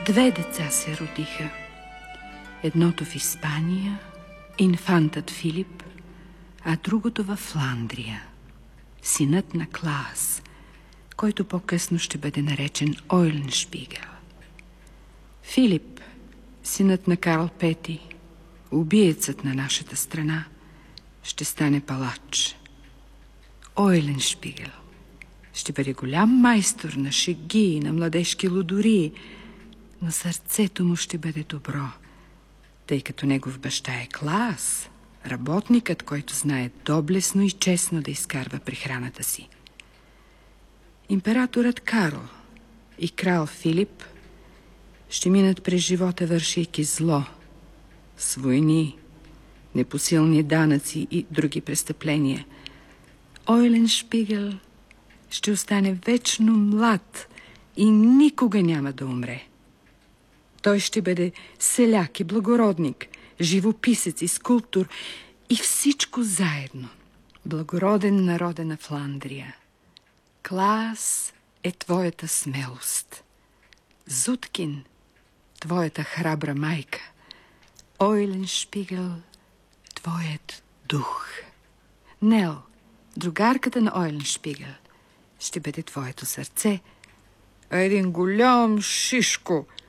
Две деца се родиха. Едното в Испания, инфантът Филип, а другото във Фландрия, синът на Клаас, който по-късно ще бъде наречен Ойленшпигел. Филип, синът на Карл Пети, убиецът на нашата страна, ще стане палач. Ойленшпигел ще бъде голям майстор на шеги и на младежки лудории, но сърцето му ще бъде добро, тъй като негов баща е Клаас, работникът, който знае доблестно и честно да изкарва прехраната си. Императорът Карл и крал Филип ще минат през живота, вършейки зло, с войни, непосилни данъци и други престъпления. Ойленшпигел ще остане вечно млад и никога няма да умре. Той ще бъде селяк и благородник, живописец и скулптор и всичко заедно. Благороден народе на Фландрия. Клаас е твоята смелост. Зуткин, твоята храбра майка. Ойленшпигел, твоят дух. Нел, другарката на Ойленшпигел, ще бъде твоето сърце. А един голям шишко